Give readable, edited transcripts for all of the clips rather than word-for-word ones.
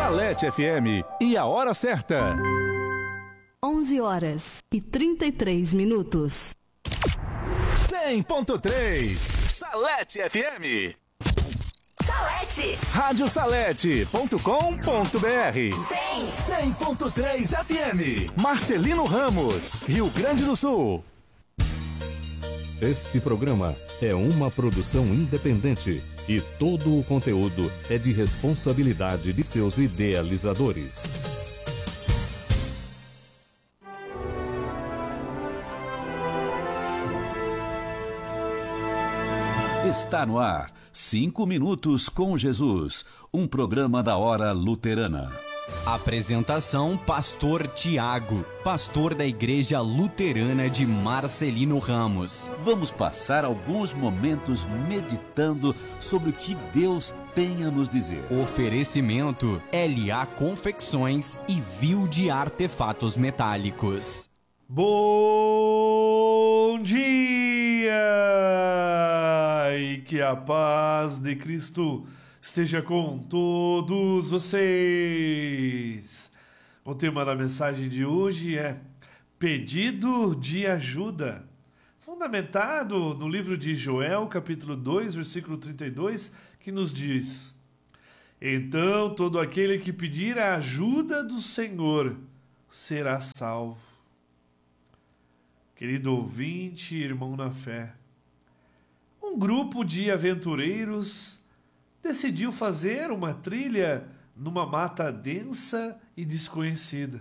Salete FM e a hora certa. 11h33. 100.3 Salete FM. Salete. Radiosalete.com.br 100.3 FM. Marcelino Ramos, Rio Grande do Sul. Este programa é uma produção independente e todo o conteúdo é de responsabilidade de seus idealizadores. Está no ar 5 Minutos com Jesus, um programa da Hora Luterana. Apresentação: Pastor Tiago, pastor da Igreja Luterana de Marcelino Ramos. Vamos passar alguns momentos meditando sobre o que Deus tem a nos dizer. Oferecimento: LA Confecções e Vil de Artefatos Metálicos. Bom dia! E que a paz de Cristo esteja com todos vocês. O tema da mensagem de hoje é pedido de ajuda, fundamentado no livro de Joel, capítulo 2, versículo 32, que nos diz: então todo aquele que pedir a ajuda do Senhor será salvo. Querido ouvinte, irmão na fé, um grupo de aventureiros decidiu fazer uma trilha numa mata densa e desconhecida.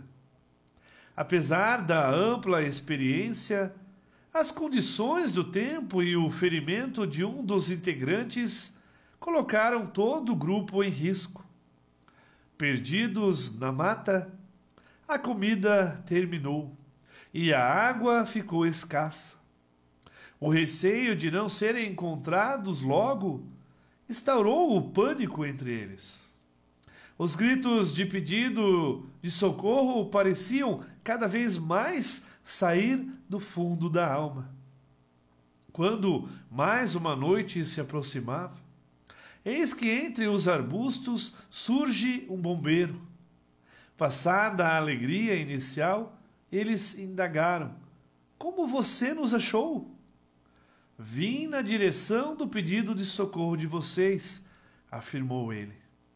Apesar da ampla experiência, as condições do tempo e o ferimento de um dos integrantes colocaram todo o grupo em risco. Perdidos na mata, a comida terminou e a água ficou escassa. O receio de não serem encontrados logo instaurou o pânico entre eles. Os gritos de pedido de socorro pareciam cada vez mais sair do fundo da alma. Quando mais uma noite se aproximava, eis que entre os arbustos surge um bombeiro. Passada a alegria inicial, eles indagaram: como você nos achou? Vim na direção do pedido de socorro de vocês, afirmou ele.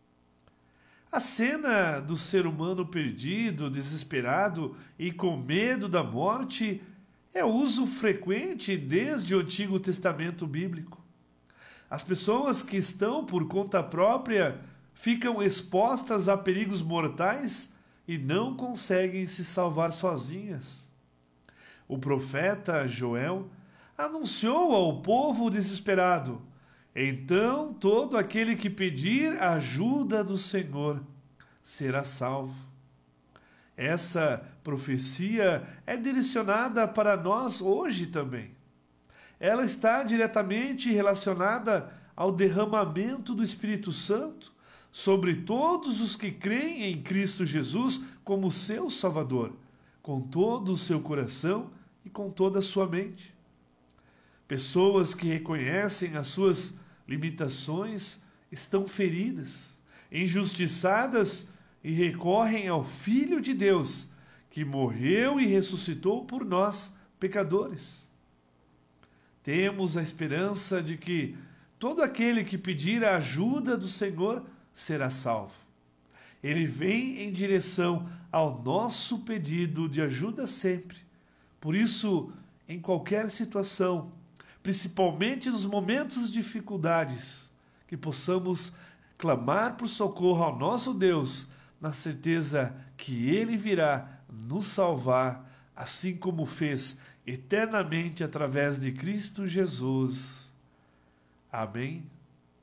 A cena do ser humano perdido, desesperado e com medo da morte é uso frequente desde o Antigo Testamento bíblico. As pessoas que estão por conta própria ficam expostas a perigos mortais e não conseguem se salvar sozinhas. O profeta Joel anunciou ao povo desesperado: então todo aquele que pedir a ajuda do Senhor será salvo. Essa profecia é direcionada para nós hoje também. Ela está diretamente relacionada ao derramamento do Espírito Santo sobre todos os que creem em Cristo Jesus como seu Salvador, com todo o seu coração e com toda a sua mente. Pessoas que reconhecem as suas limitações estão feridas, injustiçadas e recorrem ao Filho de Deus, que morreu e ressuscitou por nós, pecadores. Temos a esperança de que todo aquele que pedir a ajuda do Senhor será salvo. Ele vem em direção ao nosso pedido de ajuda sempre. Por isso, em qualquer situação, principalmente nos momentos de dificuldades, que possamos clamar por socorro ao nosso Deus, na certeza que Ele virá nos salvar, assim como fez eternamente através de Cristo Jesus. Amém?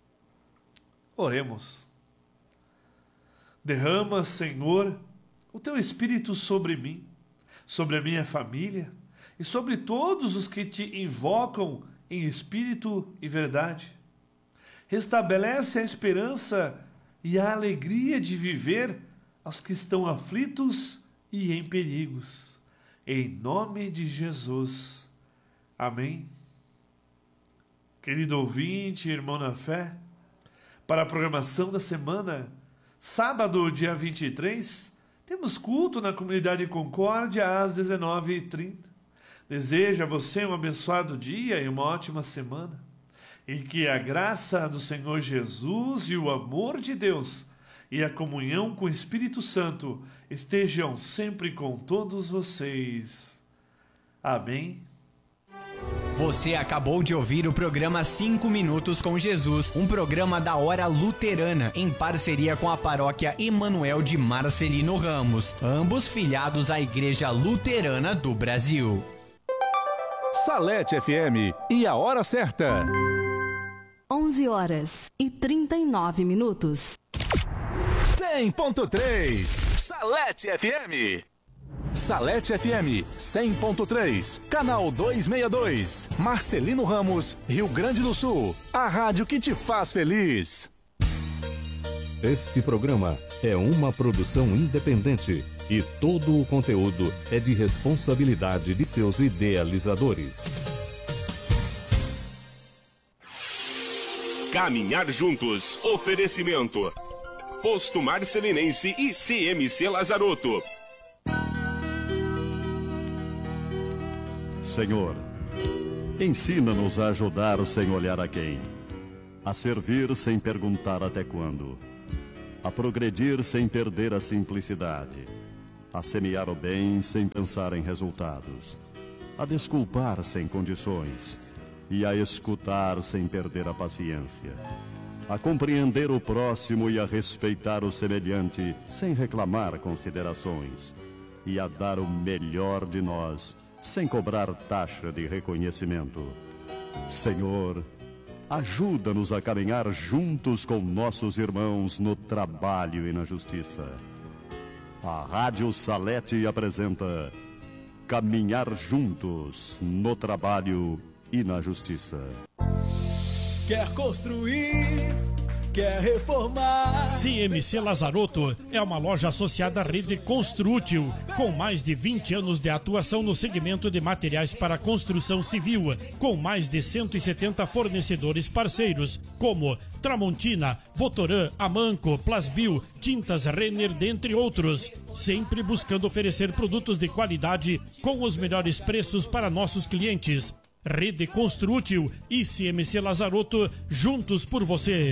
Oremos. Derrama, Senhor, o Teu Espírito sobre mim, sobre a minha família, e sobre todos os que te invocam em espírito e verdade. Restabelece a esperança e a alegria de viver aos que estão aflitos e em perigos. Em nome de Jesus. Amém. Querido ouvinte, irmão na fé, para a programação da semana, Sábado, dia 23, temos culto na Comunidade Concórdia às 19h30. Desejo a você um abençoado dia e uma ótima semana. E que a graça do Senhor Jesus e o amor de Deus e a comunhão com o Espírito Santo estejam sempre com todos vocês. Amém. Você acabou de ouvir o programa 5 Minutos com Jesus, um programa da Hora Luterana, em parceria com a paróquia Emanuel de Marcelino Ramos, ambos filiados à Igreja Luterana do Brasil. Salete FM e a hora certa. 11h39. 100.3 Salete FM. Salete FM 100.3, canal 262, Marcelino Ramos, Rio Grande do Sul. A rádio que te faz feliz. Este programa é uma produção independente e todo o conteúdo é de responsabilidade de seus idealizadores. Caminhar juntos. Oferecimento: Posto Marcelinense e CMC Lazarotto. Senhor, ensina-nos a ajudar sem olhar a quem, a servir sem perguntar até quando, a progredir sem perder a simplicidade, a semear o bem sem pensar em resultados, a desculpar sem condições e a escutar sem perder a paciência, a compreender o próximo e a respeitar o semelhante sem reclamar considerações, e a dar o melhor de nós, sem cobrar taxa de reconhecimento. Senhor, ajuda-nos a caminhar juntos com nossos irmãos no trabalho e na justiça. A Rádio Salete apresenta Caminhar Juntos no Trabalho e na Justiça. Quer construir? Quer reformar? CMC Lazarotto é uma loja associada à rede Construtil, com mais de 20 anos de atuação no segmento de materiais para construção civil, com mais de 170 fornecedores parceiros, como Tramontina, Votoran, Amanco, Plasbil, Tintas Renner, dentre outros, sempre buscando oferecer produtos de qualidade com os melhores preços para nossos clientes. Rede Construtil e CMC Lazarotto, juntos por você.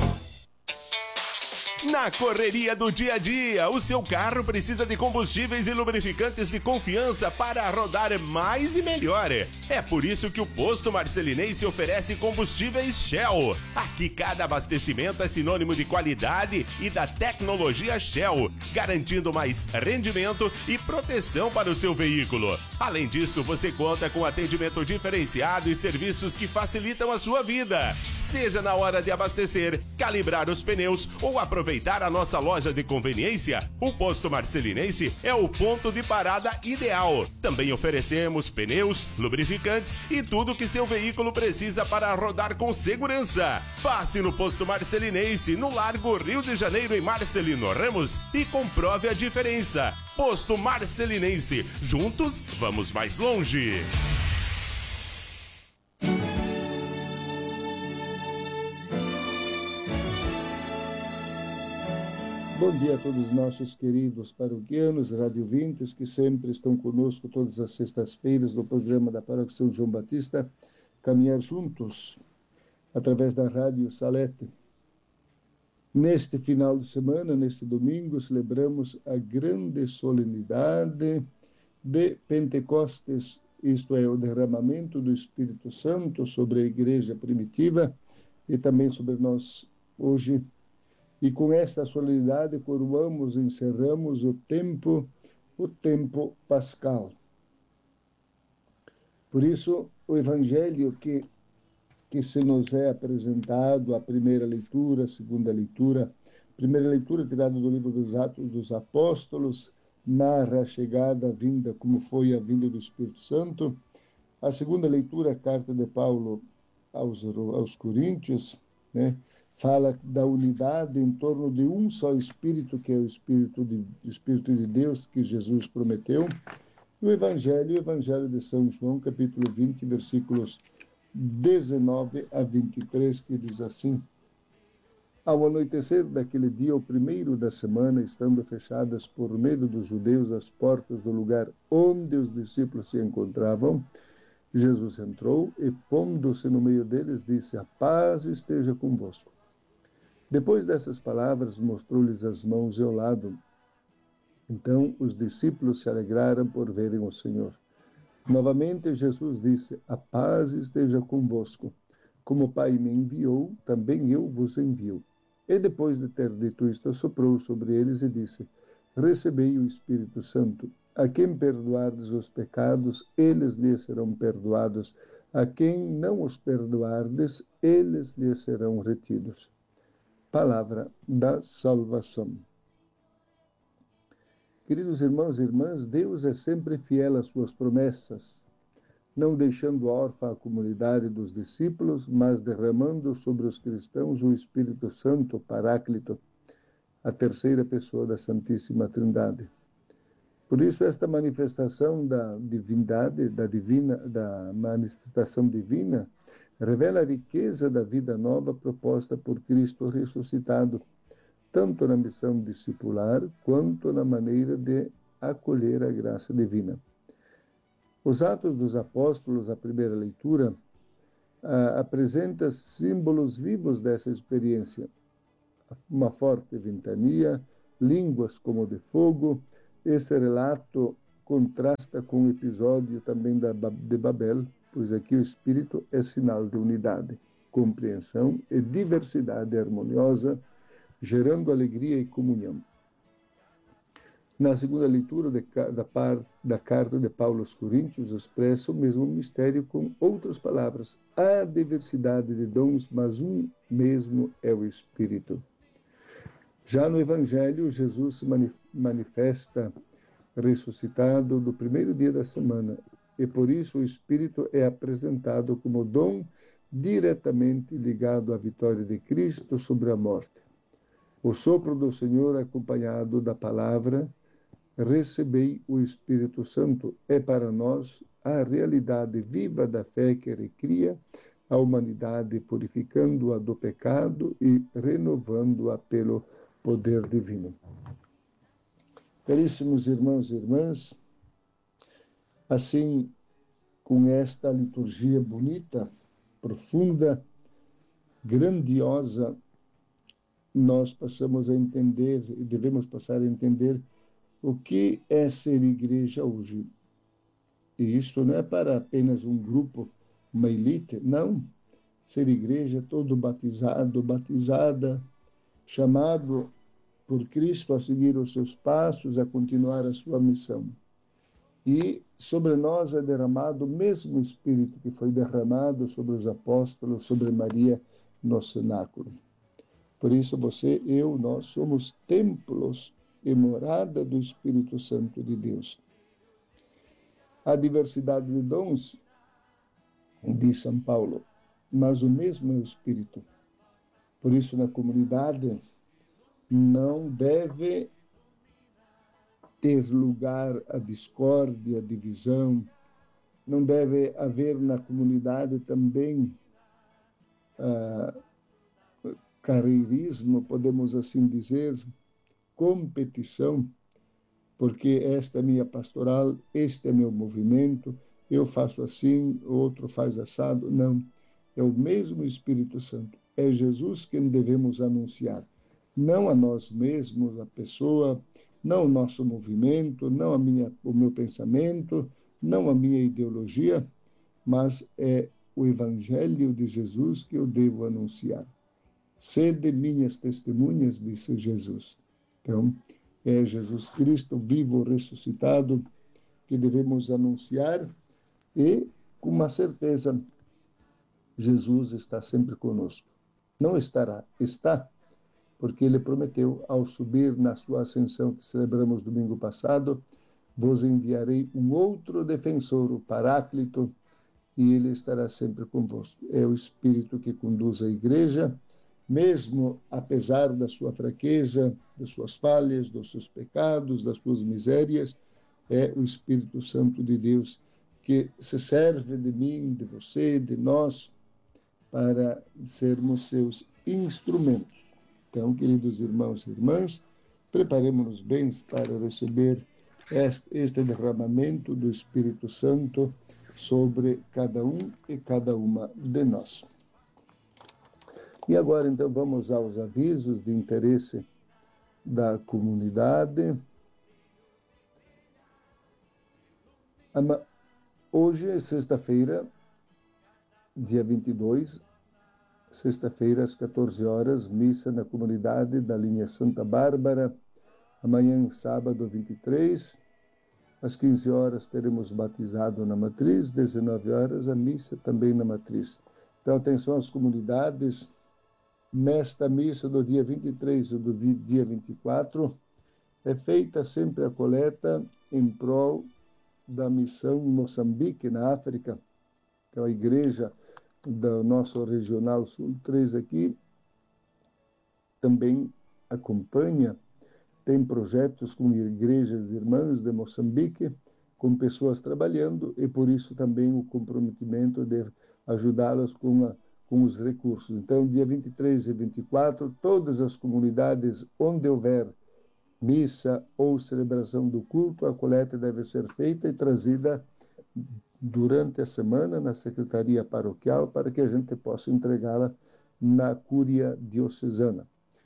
Na correria do dia a dia, o seu carro precisa de combustíveis e lubrificantes de confiança para rodar mais e melhor. É por isso que o Posto Marcelinense oferece combustíveis Shell. Aqui cada abastecimento é sinônimo de qualidade e da tecnologia Shell, garantindo mais rendimento e proteção para o seu veículo. Além disso, você conta com atendimento diferenciado e serviços que facilitam a sua vida. Seja na hora de abastecer, calibrar os pneus ou aproveitar a nossa loja de conveniência, o Posto Marcelinense é o ponto de parada ideal. Também oferecemos pneus, lubrificantes e tudo que seu veículo precisa para rodar com segurança. Passe no Posto Marcelinense, no Largo Rio de Janeiro, em Marcelino Ramos, e comprove a diferença. Posto Marcelinense, juntos vamos mais longe. Bom dia a todos os nossos queridos paroquianos, radiovintes, que sempre estão conosco todas as sextas-feiras no programa da Paróquia São João Batista, Caminhar Juntos, através da Rádio Salete. Neste final de semana, neste domingo, celebramos a grande solenidade de Pentecostes, isto é, o derramamento do Espírito Santo sobre a igreja primitiva e também sobre nós hoje. E com esta solenidade coroamos, encerramos o tempo pascal. Por isso, o evangelho que se nos é apresentado, a primeira leitura, a segunda leitura, a primeira leitura tirada do livro dos Atos dos Apóstolos, narra a chegada, a vinda, como foi a vinda do Espírito Santo. A segunda leitura, a carta de Paulo aos Coríntios, né? Fala da unidade em torno de um só Espírito, que é o Espírito de Deus que Jesus prometeu. E o Evangelho de São João, capítulo 20, versículos 19 a 23, que diz assim: Ao anoitecer daquele dia, o primeiro da semana, estando fechadas por medo dos judeus as portas do lugar onde os discípulos se encontravam, Jesus entrou e, pondo-se no meio deles, disse: a paz esteja convosco. Depois dessas palavras, mostrou-lhes as mãos e o lado. Então os discípulos se alegraram por verem o Senhor. Novamente Jesus disse: a paz esteja convosco. Como o Pai me enviou, também eu vos envio. E depois de ter dito isto, soprou sobre eles e disse: recebei o Espírito Santo. A quem perdoardes os pecados, eles lhes serão perdoados. A quem não os perdoardes, eles lhes serão retidos. Palavra da salvação. Queridos irmãos e irmãs, Deus é sempre fiel às suas promessas, não deixando órfã a comunidade dos discípulos, mas derramando sobre os cristãos o Espírito Santo, o Paráclito, a terceira pessoa da Santíssima Trindade. Por isso, esta manifestação da divindade, da manifestação divina, revela a riqueza da vida nova proposta por Cristo ressuscitado, tanto na missão discipular, quanto na maneira de acolher a graça divina. Os Atos dos Apóstolos, a primeira leitura, apresenta símbolos vivos dessa experiência. Uma forte ventania, línguas como de fogo. Esse relato contrasta com o episódio também de Babel, pois aqui o Espírito é sinal de unidade, compreensão e diversidade harmoniosa, gerando alegria e comunhão. Na segunda leitura da carta de Paulo aos Coríntios, expressa o mesmo mistério com outras palavras. Há diversidade de dons, mas um mesmo é o Espírito. Já no Evangelho, Jesus se manifesta ressuscitado do primeiro dia da semana, e por isso o Espírito é apresentado como dom diretamente ligado à vitória de Cristo sobre a morte. O sopro do Senhor, acompanhado da palavra, recebei o Espírito Santo, é para nós a realidade viva da fé que recria a humanidade, purificando-a do pecado e renovando-a pelo poder divino. Caríssimos irmãos e irmãs, assim, com esta liturgia bonita, profunda, grandiosa, nós passamos a entender e devemos passar a entender o que é ser igreja hoje. E isto não é para apenas um grupo, uma elite, não. Ser igreja é todo batizado, batizada, chamado por Cristo a seguir os seus passos, a continuar a sua missão. E sobre nós é derramado o mesmo Espírito que foi derramado sobre os apóstolos, sobre Maria no cenáculo. Por isso você, eu, nós somos templos e morada do Espírito Santo de Deus. Há diversidade de dons, diz São Paulo, mas o mesmo é o Espírito. Por isso, na comunidade, não deve ter lugar a discórdia, a divisão, não deve haver na comunidade também carreirismo, podemos assim dizer, competição, porque esta é minha pastoral, este é meu movimento, eu faço assim, o outro faz assado. Não, é o mesmo Espírito Santo. É Jesus quem devemos anunciar. Não a nós mesmos, a pessoa, não o nosso movimento, não o meu pensamento, não a minha ideologia, mas é o Evangelho de Jesus que eu devo anunciar. Sede minhas testemunhas, disse Jesus. Então, é Jesus Cristo vivo, ressuscitado, que devemos anunciar e, com uma certeza, Jesus está sempre conosco. Não estará, está, porque ele prometeu, ao subir na sua ascensão, que celebramos domingo passado, vos enviarei um outro defensor, o Paráclito, e ele estará sempre convosco. É o Espírito que conduz a igreja, mesmo apesar da sua fraqueza, das suas falhas, dos seus pecados, das suas misérias, é o Espírito Santo de Deus que se serve de mim, de você, de nós, para sermos seus instrumentos. Então, queridos irmãos e irmãs, preparemos-nos bem para receber este derramamento do Espírito Santo sobre cada um e cada uma de nós. E agora, então, vamos aos avisos de interesse da comunidade. Hoje é sexta-feira, dia 22, sexta-feira às 14 horas, missa na comunidade da linha Santa Bárbara. Amanhã, sábado 23, às 15 horas, teremos batizado na matriz, 19 horas, a missa também na matriz. Então, atenção às comunidades. Nesta missa do dia 23 e do dia 24, é feita sempre a coleta em prol da missão em Moçambique, na África, que é a igreja do nosso Regional Sul 3 aqui, também acompanha, tem projetos com igrejas irmãs de Moçambique, com pessoas trabalhando, e por isso também o comprometimento de ajudá-las com os recursos. Então, dia 23 e 24, todas as comunidades onde houver missa ou celebração do culto, a coleta deve ser feita e trazida durante a semana na Secretaria Paroquial para que a gente possa entregá-la na Cúria Diocesana.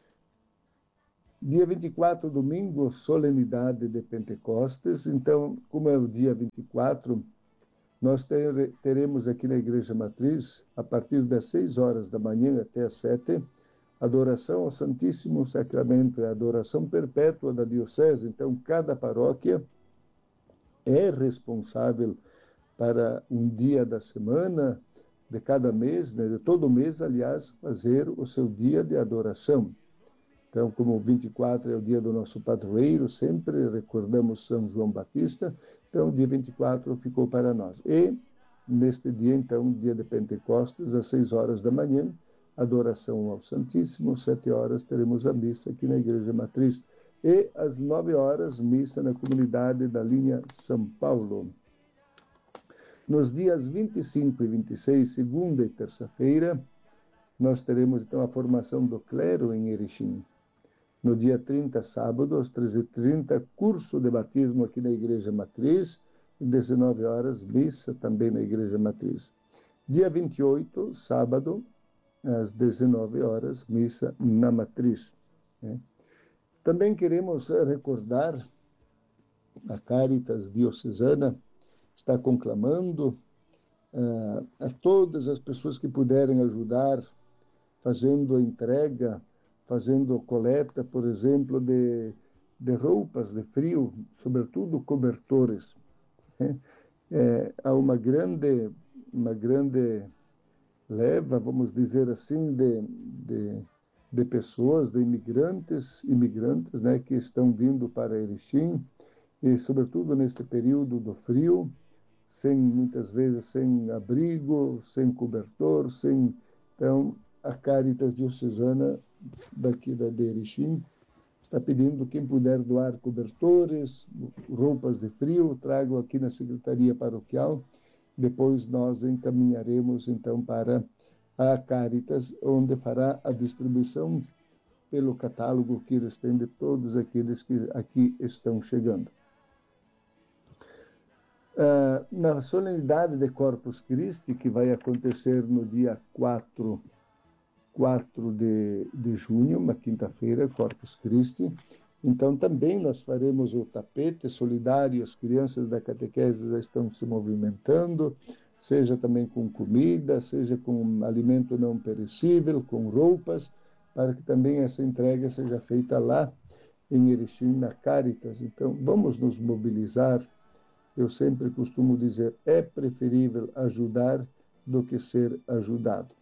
Dia 24, domingo, solenidade de Pentecostes. Então, como é o dia 24, nós teremos aqui na Igreja Matriz, a partir das 6 horas da manhã até as 7, adoração ao Santíssimo Sacramento, é a adoração perpétua da Diocese. Então, cada paróquia é responsável para um dia da semana, de cada mês, né, de todo mês, aliás, fazer o seu dia de adoração. Então, como o 24 é o dia do nosso padroeiro, sempre recordamos São João Batista, então o dia 24 ficou para nós. E, neste dia, então, dia de Pentecostes, às 6 horas da manhã, adoração ao Santíssimo, 7 horas teremos a missa aqui na Igreja Matriz. E, às 9 horas, missa na comunidade da linha São Paulo. Nos dias 25 e 26, segunda e terça-feira, nós teremos, então, a formação do clero em Erechim. No dia 30, sábado, às 13h30, curso de batismo aqui na Igreja Matriz, às 19 horas, missa também na Igreja Matriz. Dia 28, sábado, às 19 horas, missa na Matriz. Também queremos recordar, a Caritas Diocesana está conclamando a todas as pessoas que puderem ajudar, fazendo a entrega, fazendo coleta, por exemplo, de roupas de frio, sobretudo cobertores. Há uma grande leva, vamos dizer assim, de pessoas, de imigrantes, né, que estão vindo para Erechim, e sobretudo neste período do frio, muitas vezes sem abrigo, sem cobertor, Então, a Caritas Diocesana daqui de Erechim está pedindo quem puder doar cobertores, roupas de frio, trago aqui na Secretaria Paroquial. Depois nós encaminharemos, então, para a Caritas, onde fará a distribuição pelo catálogo que eles têm de todos aqueles que aqui estão chegando. Na solenidade de Corpus Christi, que vai acontecer no dia 4 de junho, uma quinta-feira, Corpus Christi. Então, também nós faremos o tapete solidário, as crianças da catequese já estão se movimentando, seja também com comida, seja com alimento não perecível, com roupas, para que também essa entrega seja feita lá em Erechim, na Caritas. Então, vamos nos mobilizar. Eu sempre costumo dizer, é preferível ajudar do que ser ajudado.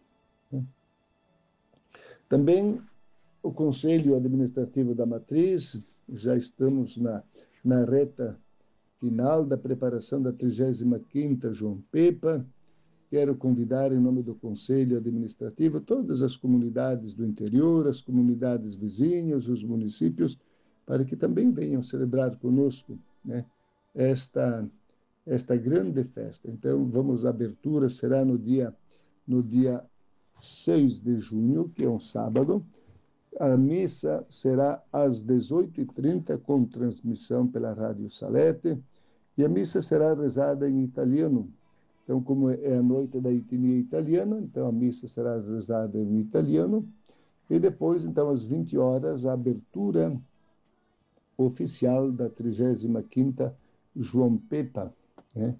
Também o Conselho Administrativo da Matriz, já estamos na reta final da preparação da 35ª João Pepa. Quero convidar, em nome do Conselho Administrativo, todas as comunidades do interior, as comunidades vizinhas, os municípios, para que também venham celebrar conosco, né, esta grande festa. Então, a abertura será no dia 6 de junho, que é um sábado, A missa será às 18h30, com transmissão pela Rádio Salete, e a missa será rezada em italiano. Então, como é a noite da etnia italiana, então a missa será rezada em italiano, e depois, então, às 20 horas, a abertura oficial da 35ª João Pepa, né?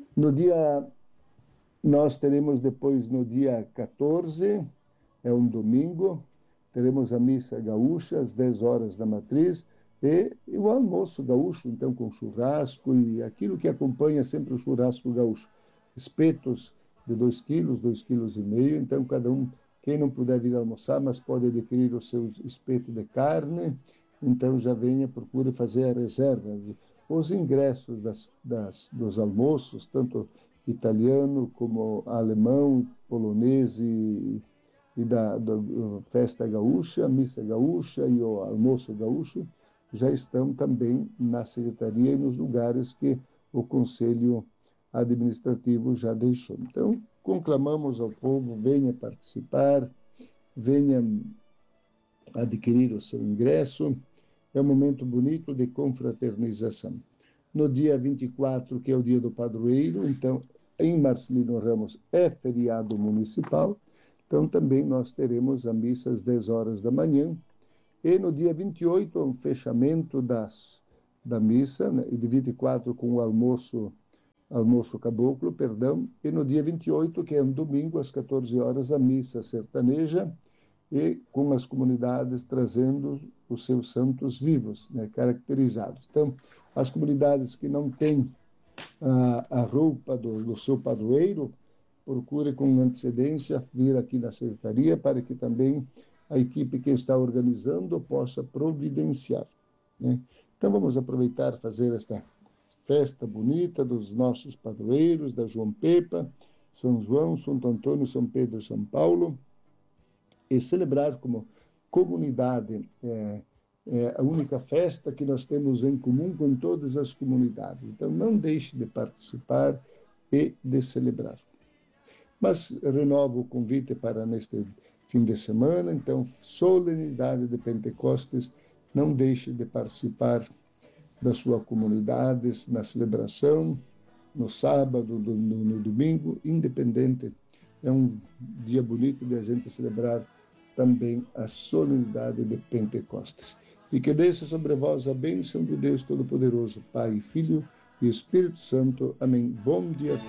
Nós teremos depois, no dia 14, é um domingo, teremos a missa gaúcha às 10 horas da matriz e o almoço gaúcho, então com churrasco e aquilo que acompanha sempre o churrasco gaúcho. Espetos de 2 quilos, 2,5 quilos, então cada um, quem não puder vir almoçar, mas pode adquirir o seu espeto de carne, então já venha, procure fazer a reserva. Os ingressos dos almoços, tanto italiano como alemão, polonês e da festa gaúcha, missa gaúcha e o almoço gaúcho, já estão também na secretaria e nos lugares que o Conselho Administrativo já deixou. Então, conclamamos ao povo, venha participar, venha adquirir o seu ingresso. É um momento bonito de confraternização. No dia 24, que é o dia do padroeiro, então, em Marcelino Ramos é feriado municipal, então também nós teremos a missa às 10 horas da manhã, e no dia 28, um fechamento da missa, né, e de 24 com o almoço caboclo, e no dia 28, que é um domingo, às 14 horas, a missa sertaneja, e com as comunidades trazendo os seus santos vivos, né, caracterizados. Então, as comunidades que não têm a roupa do seu padroeiro, procure com antecedência vir aqui na secretaria para que também a equipe que está organizando possa providenciar, né? Então vamos aproveitar fazer esta festa bonita dos nossos padroeiros, da João Pepa, São João, Santo Antônio, São Pedro e São Paulo, e celebrar como comunidade a única festa que nós temos em comum com todas as comunidades. Então não deixe de participar e de celebrar. Mas renovo o convite para neste fim de semana, então, solenidade de Pentecostes, não deixe de participar da sua comunidade na celebração, no sábado, no domingo, independente. É um dia bonito de a gente celebrar também a solenidade de Pentecostes. E que desça sobre vós a bênção de Deus Todo-Poderoso, Pai, Filho e Espírito Santo. Amém. Bom dia a todos.